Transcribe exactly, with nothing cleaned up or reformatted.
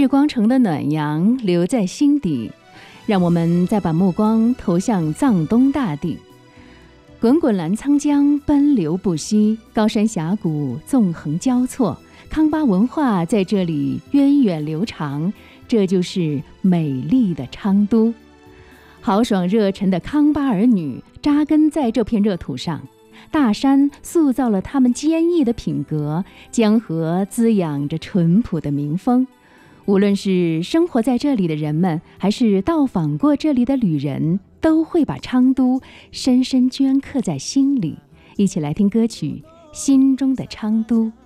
日光城的暖阳留在心底，让我们再把目光投向藏东大地。滚滚澜沧江奔流不息，高山峡谷纵横交错，康巴文化在这里源远流长，这就是美丽的昌都。豪爽热忱的康巴儿女扎根在这片热土上，大山塑造了他们坚毅的品格，江河滋养着淳朴的民风。无论是生活在这里的人们，还是到访过这里的旅人，都会把昌都深深镌刻在心里。一起来听歌曲《心中的昌都》。